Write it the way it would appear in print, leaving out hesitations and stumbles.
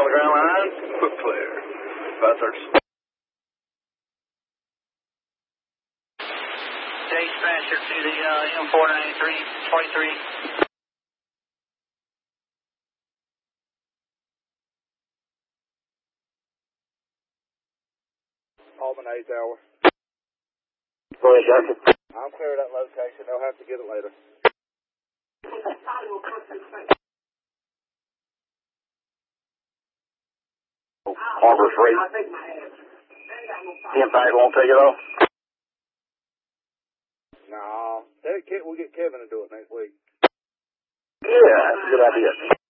on the ground line. Quick clear. 530. Dispatcher to the M493-23. Allman 8th hour. Go ahead, Justin. I'm clear of that location. They'll have to get it later. Harbor Freight. Impact won't take it off? No. We'll get Kevin to do it next week. Yeah, that's a good idea.